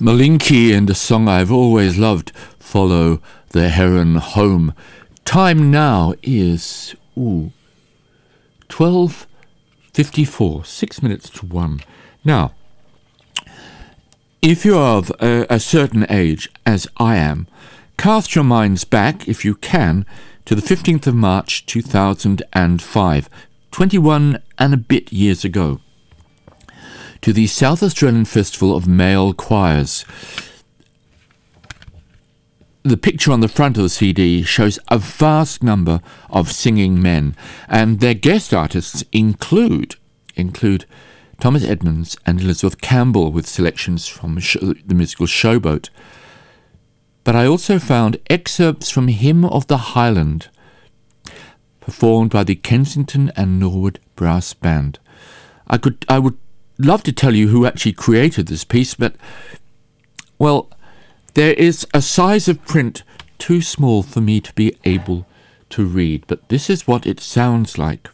Malinky and a song I've always loved, Follow the Heron Home. Time now is 12:54, 6 minutes to 1. Now, if you're of a certain age, as I am, cast your minds back, if you can, to the 15th of March 2005, 21 and a bit years ago, to the South Australian Festival of Male Choirs. The picture on the front of the CD shows a vast number of singing men, and their guest artists include Thomas Edmonds and Elizabeth Campbell with selections from the musical Showboat. But I also found excerpts from Hymn of the Highland, performed by the Kensington and Norwood Brass Band. I would love to tell you who actually created this piece, but, well, there is a size of print too small for me to be able to read, but this is what it sounds like.